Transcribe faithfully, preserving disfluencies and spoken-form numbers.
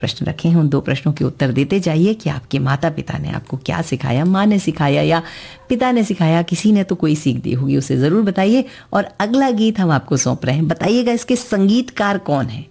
प्रश्न रखे हैं, उन दो प्रश्नों के उत्तर देते जाइए कि आपके माता पिता ने आपको क्या सिखाया, माँ ने सिखाया या पिता ने सिखाया, किसी ने तो कोई सीख दी होगी, उसे ज़रूर बताइए। और अगला गीत हम आपको सौंप रहे हैं, बताइएगा इसके संगीतकार कौन है।